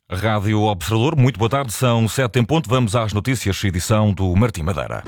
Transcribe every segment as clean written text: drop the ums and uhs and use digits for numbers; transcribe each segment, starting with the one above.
Rádio Observador, muito boa tarde, são 7 em ponto, vamos às notícias, edição do Martim Madeira.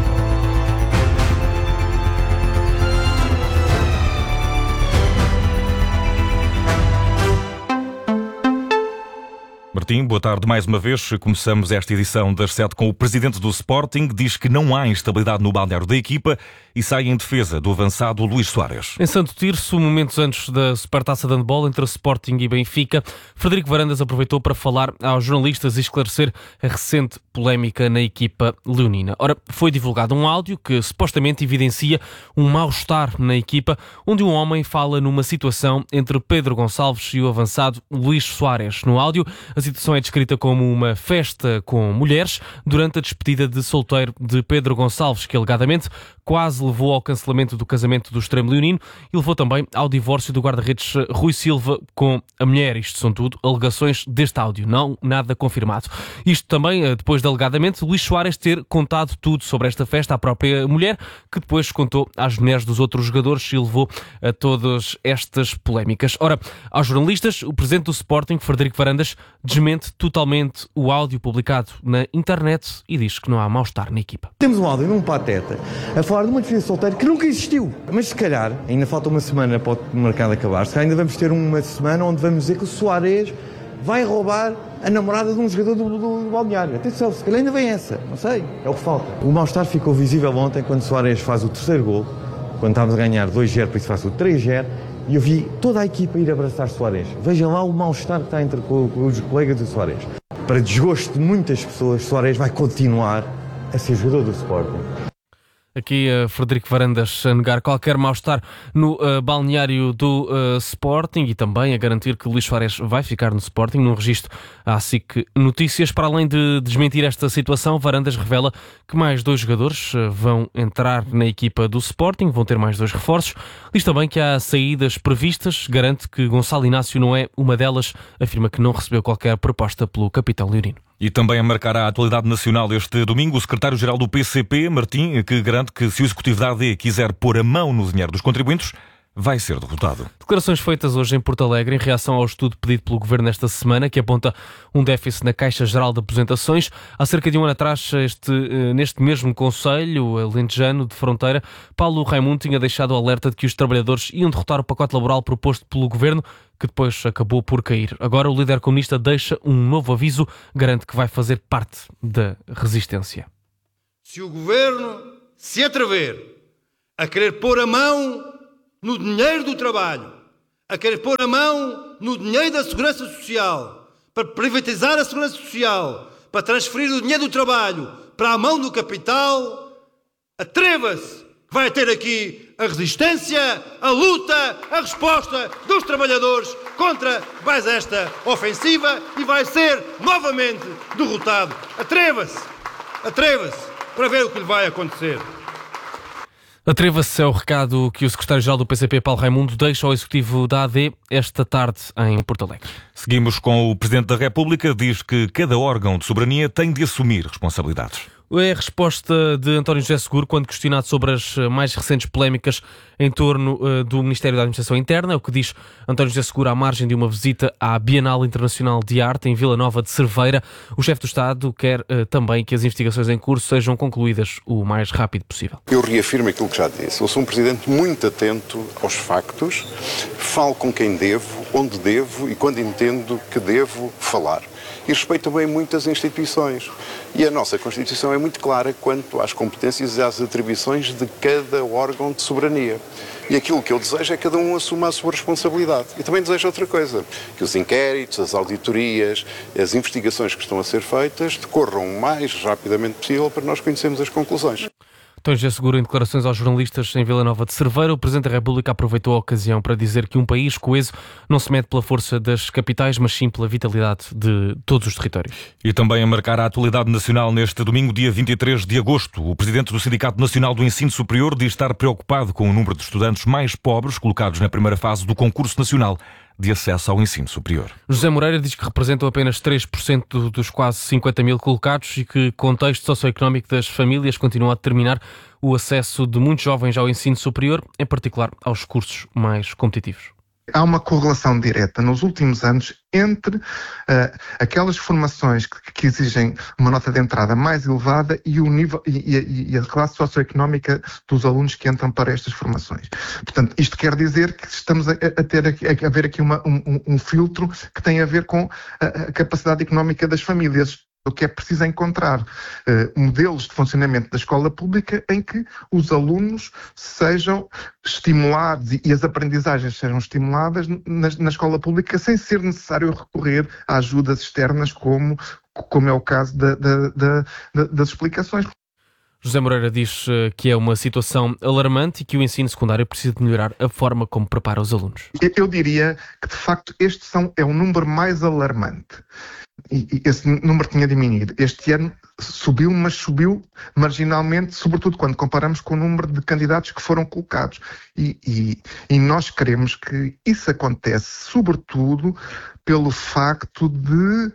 Martim, boa tarde mais uma vez. Começamos esta edição das 7 com o presidente do Sporting. Diz que não há instabilidade no balneário da equipa e sai em defesa do avançado Luís Soares. Em Santo Tirso, momentos antes da Supertaça de Handball entre Sporting e Benfica, Frederico Varandas aproveitou para falar aos jornalistas e esclarecer a recente polémica na equipa leonina. Ora, foi divulgado um áudio que supostamente evidencia um mal-estar na equipa, onde um homem fala numa situação entre Pedro Gonçalves e o avançado Luís Soares. No áudio, a situação é descrita como uma festa com mulheres durante a despedida de solteiro de Pedro Gonçalves, que alegadamente quase levou ao cancelamento do casamento do extremo leonino e levou também ao divórcio do guarda-redes Rui Silva com a mulher. Isto são tudo alegações deste áudio, não nada confirmado. Isto também depois de alegadamente Luís Soares ter contado tudo sobre esta festa à própria mulher, que depois contou às mulheres dos outros jogadores e levou a todas estas polémicas. Ora, aos jornalistas, o presidente do Sporting, Frederico Varandas, desmente totalmente o áudio publicado na internet e diz que não há mal-estar na equipa. Temos um áudio num pateta a falar de uma despedida de solteiro que nunca existiu. Mas se calhar, ainda falta uma semana para o mercado acabar, se calhar ainda vamos ter uma semana onde vamos dizer que o Soares vai roubar a namorada de um jogador do balneário. Atenção, se calhar ainda vem essa, não sei, é o que falta. O mal-estar ficou visível ontem quando o Soares faz o terceiro gol, quando estávamos a ganhar 2-0, por isso faz o 3-0, e eu vi toda a equipa ir abraçar Soares. Veja lá o mal-estar que está entre os colegas do Soares. Para desgosto de muitas pessoas, Soares vai continuar a ser jogador do Sporting. Aqui Frederico Varandas a negar qualquer mal-estar no balneário do Sporting e também a garantir que Luís Soares vai ficar no Sporting, num registro à SIC Notícias. Para além de desmentir esta situação, Varandas revela que mais 2 jogadores vão entrar na equipa do Sporting, vão ter mais 2 reforços. Diz também que há saídas previstas, garante que Gonçalo Inácio não é uma delas, afirma que não recebeu qualquer proposta pelo capitão leonino. E também a marcar a atualidade nacional este domingo, o secretário-geral do PCP, Martim, que garante que se o executivo da AD quiser pôr a mão no dinheiro dos contribuintes, vai ser derrotado. Declarações feitas hoje em Porto Alegre em reação ao estudo pedido pelo Governo nesta semana, que aponta um déficit na Caixa Geral de Aposentações. Há cerca de um ano atrás, neste mesmo concelho alentejano de fronteira, Paulo Raimundo tinha deixado o alerta de que os trabalhadores iam derrotar o pacote laboral proposto pelo Governo, que depois acabou por cair. Agora o líder comunista deixa um novo aviso, garante que vai fazer parte da resistência. Se o Governo se atrever a querer pôr a mão no dinheiro do trabalho, a querer pôr a mão no dinheiro da Segurança Social, para privatizar a Segurança Social, para transferir o dinheiro do trabalho para a mão do capital, atreva-se, que vai ter aqui a resistência, a luta, a resposta dos trabalhadores contra mais esta ofensiva e vai ser novamente derrotado. Atreva-se para ver o que lhe vai acontecer. Atreva-se é o recado que o secretário-geral do PCP, Paulo Raimundo, deixa ao executivo da AD esta tarde em Porto Alegre. Seguimos com o Presidente da República, diz que cada órgão de soberania tem de assumir responsabilidades. É a resposta de António José Seguro quando questionado sobre as mais recentes polémicas em torno do Ministério da Administração Interna. É o que diz António José Seguro à margem de uma visita à Bienal Internacional de Arte em Vila Nova de Cerveira. O chefe do Estado quer também que as investigações em curso sejam concluídas o mais rápido possível. Eu reafirmo aquilo que já disse. Eu sou um Presidente muito atento aos factos, falo com quem devo, onde devo e quando entendo que devo falar. E respeito também muitas instituições. E a nossa Constituição é muito clara quanto às competências e às atribuições de cada órgão de soberania. E aquilo que eu desejo é que cada um assuma a sua responsabilidade. E também desejo outra coisa, que os inquéritos, as auditorias, as investigações que estão a ser feitas decorram o mais rapidamente possível para nós conhecermos as conclusões. António José Seguro, em declarações aos jornalistas em Vila Nova de Cerveira, o Presidente da República aproveitou a ocasião para dizer que um país coeso não se mede pela força das capitais, mas sim pela vitalidade de todos os territórios. E também a marcar a atualidade nacional neste domingo, dia 23 de agosto. O Presidente do Sindicato Nacional do Ensino Superior diz estar preocupado com o número de estudantes mais pobres colocados na primeira fase do concurso nacional de acesso ao ensino superior. José Moreira diz que representam apenas 3% dos quase 50 mil colocados e que o contexto socioeconómico das famílias continua a determinar o acesso de muitos jovens ao ensino superior, em particular aos cursos mais competitivos. Há uma correlação direta nos últimos anos entre aquelas formações que exigem uma nota de entrada mais elevada e o nível e a classe socioeconómica dos alunos que entram para estas formações. Portanto, isto quer dizer que estamos a ver aqui um filtro que tem a ver com a capacidade económica das famílias. O que é preciso é encontrar modelos de funcionamento da escola pública em que os alunos sejam estimulados e as aprendizagens sejam estimuladas na escola pública sem ser necessário recorrer a ajudas externas como é o caso das explicações. José Moreira diz que é uma situação alarmante e que o ensino secundário precisa de melhorar a forma como prepara os alunos. Eu diria que, de facto, este é um número mais alarmante. E esse número tinha diminuído. Este ano subiu, mas subiu marginalmente, sobretudo quando comparamos com o número de candidatos que foram colocados. E nós queremos que isso acontece, sobretudo pelo facto de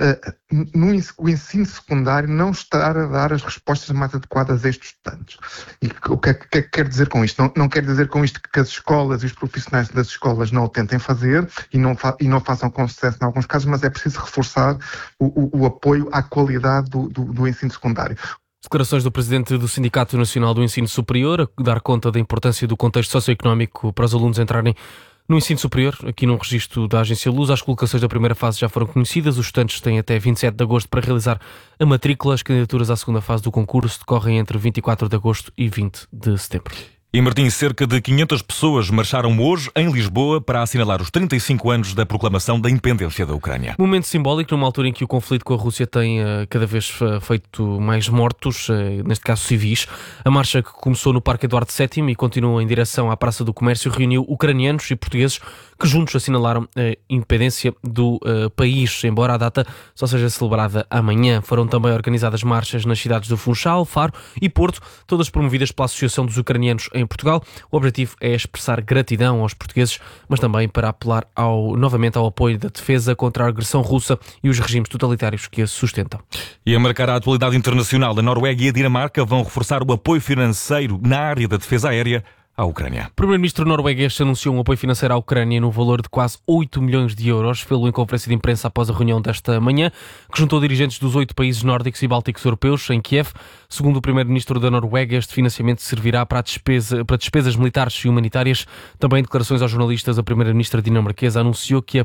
o ensino secundário não estar a dar as respostas mais adequadas a estes estudantes. E o que é que quer dizer com isto? Não quer dizer com isto que as escolas e os profissionais das escolas não o tentem fazer e não façam com sucesso em alguns casos, mas é preciso reforçar o apoio à qualidade do ensino secundário. Declarações do presidente do Sindicato Nacional do Ensino Superior a dar conta da importância do contexto socioeconómico para os alunos entrarem no ensino superior, aqui num registro da Agência Luz. As colocações da primeira fase já foram conhecidas. Os estudantes têm até 27 de agosto para realizar a matrícula. As candidaturas à segunda fase do concurso decorrem entre 24 de agosto e 20 de setembro. E Martim, cerca de 500 pessoas marcharam hoje em Lisboa para assinalar os 35 anos da proclamação da independência da Ucrânia. Momento simbólico numa altura em que o conflito com a Rússia tem cada vez feito mais mortos, neste caso civis. A marcha, que começou no Parque Eduardo VII e continua em direção à Praça do Comércio, reuniu ucranianos e portugueses que juntos assinalaram a independência do país, embora a data só seja celebrada amanhã. Foram também organizadas marchas nas cidades do Funchal, Faro e Porto, todas promovidas pela Associação dos Ucranianos em Portugal. O objetivo é expressar gratidão aos portugueses, mas também para apelar novamente ao apoio da defesa contra a agressão russa e os regimes totalitários que a sustentam. E a marcar a atualidade internacional, a Noruega e a Dinamarca vão reforçar o apoio financeiro na área da defesa aérea à Ucrânia. O primeiro-ministro norueguês anunciou um apoio financeiro à Ucrânia no valor de quase 8 milhões de euros, pelo em conferência de imprensa após a reunião desta manhã, que juntou dirigentes dos 8 países nórdicos e bálticos europeus em Kiev. Segundo o primeiro-ministro da Noruega, este financiamento servirá para despesas militares e humanitárias. Também em declarações aos jornalistas, a primeira-ministra dinamarquesa anunciou que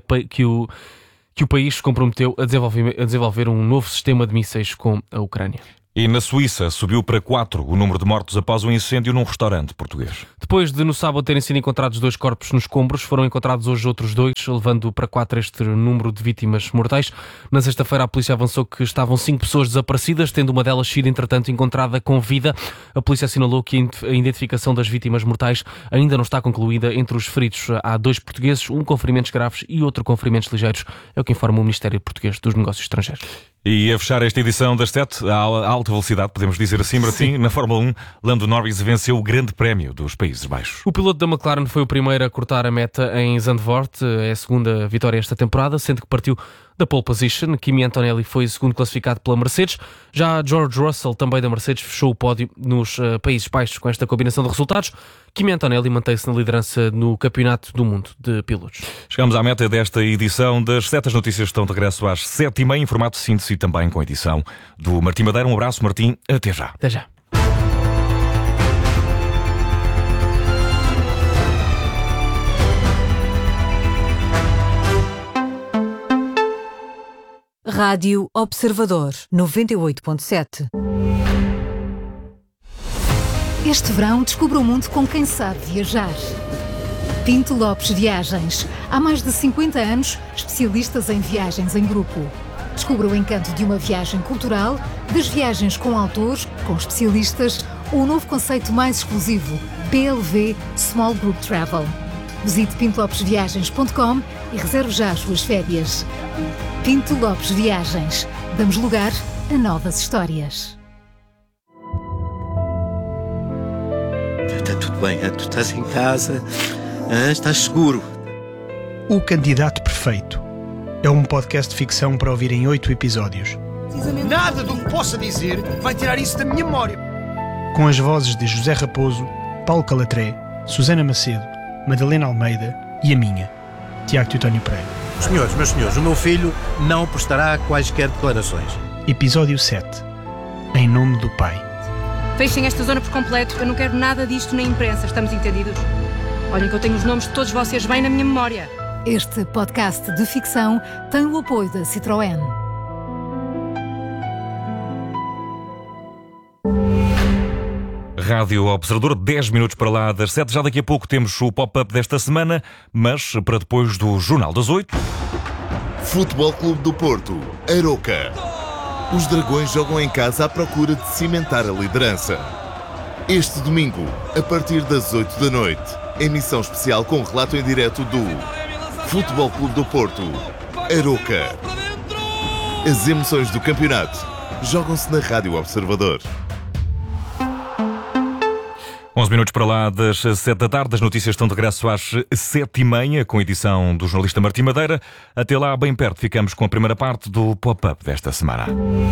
o país se comprometeu a desenvolver um novo sistema de mísseis com a Ucrânia. E na Suíça subiu para 4 o número de mortos após um incêndio num restaurante português. Depois de no sábado terem sido encontrados 2 corpos nos escombros, foram encontrados hoje outros 2, levando para 4 este número de vítimas mortais. Na sexta-feira a polícia avançou que estavam 5 pessoas desaparecidas, tendo uma delas sido entretanto encontrada com vida. A polícia assinalou que a identificação das vítimas mortais ainda não está concluída. Entre os feridos há 2 portugueses, um com ferimentos graves e outro com ferimentos ligeiros, é o que informa o Ministério Português dos Negócios Estrangeiros. E a fechar esta edição das 7, a alta velocidade, podemos dizer assim, Martim, na Fórmula 1, Lando Norris venceu o Grande Prémio dos Países Baixos. O piloto da McLaren foi o primeiro a cortar a meta em Zandvoort, é a segunda vitória esta temporada, sendo que partiu da pole position. Kimi Antonelli foi o segundo classificado pela Mercedes. Já George Russell, também da Mercedes, fechou o pódio nos Países Baixos com esta combinação de resultados. Kimi Antonelli mantém-se na liderança no Campeonato do Mundo de Pilotos. Chegamos à meta desta edição das 7. As notícias estão de regresso às 7h30, em formato de síntese e também com a edição do Martim Madeira. Um abraço, Martim. Até já. Até já. Rádio Observador 98.7. Este verão descubra o mundo com quem sabe viajar. Pinto Lopes Viagens. Há mais de 50 anos, especialistas em viagens em grupo. Descubra o encanto de uma viagem cultural, das viagens com autores, com especialistas, ou o novo conceito mais exclusivo, PLV Small Group Travel. Visite pintolopesviagens.com e reserve já as suas férias. Pinto Lopes Viagens. Damos lugar a novas histórias. Está tudo bem, tu estás em casa, estás seguro. O Candidato Perfeito é um podcast de ficção para ouvir em 8 episódios. Nada do que possa dizer vai tirar isso da minha memória. Com as vozes de José Raposo, Paulo Calatré, Susana Macedo, Madalena Almeida e a minha, Tiago Teutónio Pereira. Senhores, meus senhores, o meu filho não prestará quaisquer declarações. Episódio 7. Em nome do Pai. Fechem esta zona por completo. Eu não quero nada disto na imprensa. Estamos entendidos? Olhem que eu tenho os nomes de todos vocês bem na minha memória. Este podcast de ficção tem o apoio da Citroën. Rádio Observador, 10 minutos para lá das 7. Já daqui a pouco temos o pop-up desta semana, mas para depois do Jornal das 8. Futebol Clube do Porto, Aroca. Os Dragões jogam em casa à procura de cimentar a liderança. Este domingo, a partir das 8 da noite, emissão especial com relato em direto do Futebol Clube do Porto, Aroca. As emoções do campeonato jogam-se na Rádio Observador. 11 minutos para lá das 7 da tarde. As notícias estão de regresso às 7h30, com a edição do jornalista Martim Madeira. Até lá, bem perto, ficamos com a primeira parte do pop-up desta semana.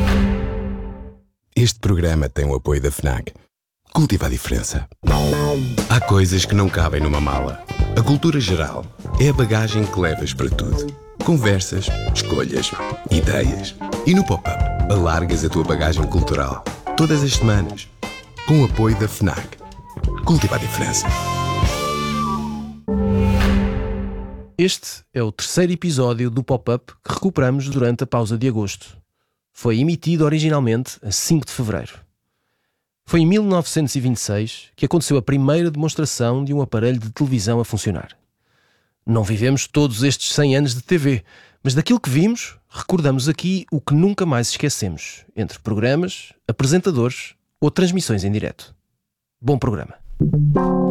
Este programa tem o apoio da FNAC. Cultiva a diferença. Há coisas que não cabem numa mala. A cultura geral é a bagagem que levas para tudo. Conversas, escolhas, ideias. E no pop-up, alargas a tua bagagem cultural. Todas as semanas. Com o apoio da FNAC. Cultiva a diferença. Este é o terceiro episódio do pop-up que recuperamos durante a pausa de agosto. Foi emitido originalmente a 5 de fevereiro. Foi em 1926 que aconteceu a primeira demonstração de um aparelho de televisão a funcionar. Não vivemos todos estes 100 anos de TV, mas daquilo que vimos, recordamos aqui o que nunca mais esquecemos, entre programas, apresentadores ou transmissões em direto. Bom programa.